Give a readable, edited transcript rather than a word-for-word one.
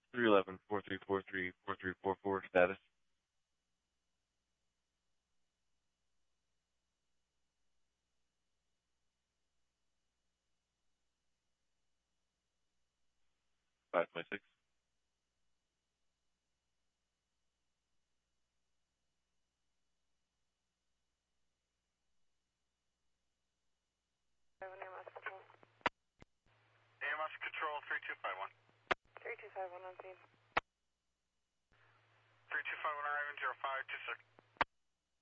311-4343-4344 status. Five 26. AMS Control. AMS Control 3251. 3251 on scene. 3251 arriving 0526.